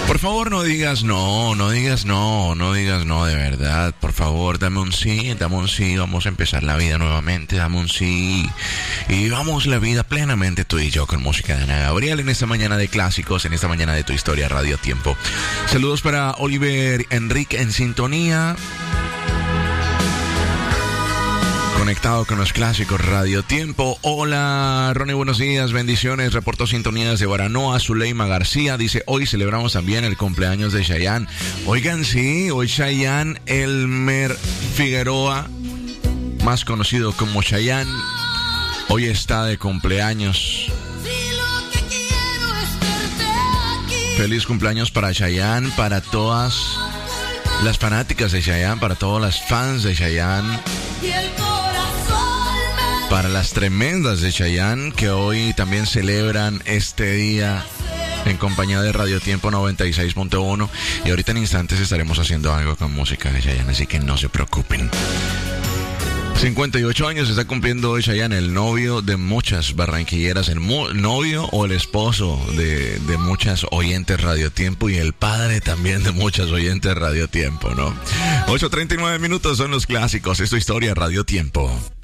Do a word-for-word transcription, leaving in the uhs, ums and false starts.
Por favor, no digas no, no digas no, no digas no, de verdad. Por favor, dame un sí, dame un sí. Vamos a empezar la vida nuevamente, dame un sí. Y vivamos la vida plenamente tú y yo con música de Ana Gabriel en esta mañana de clásicos, en esta mañana de Tu Historia Radio Tiempo. Saludos para Oliver Enrique en sintonía. Conectado con los clásicos Radio Tiempo. Hola, Ronnie, buenos días, bendiciones. Reporto sintonías de Baranoa. Zuleima García dice, hoy celebramos también el cumpleaños de Chayanne. Oigan, sí, hoy Chayanne Elmer Figueroa, más conocido como Chayanne, hoy está de cumpleaños. Feliz cumpleaños para Chayanne, para todas las fanáticas de Chayanne, para todas las fans de Chayanne, para las tremendas de Chayanne que hoy también celebran este día en compañía de Radio Tiempo noventa y seis punto uno. Y ahorita en instantes estaremos haciendo algo con música de Chayanne, así que no se preocupen. cincuenta y ocho años está cumpliendo hoy Chayanne, el novio de muchas barranquilleras, el mu- novio o el esposo de, de muchas oyentes Radio Tiempo y el padre también de muchas oyentes Radio Tiempo, ¿no? ocho treinta y nueve minutos son los clásicos, es Tu Historia Radio Tiempo.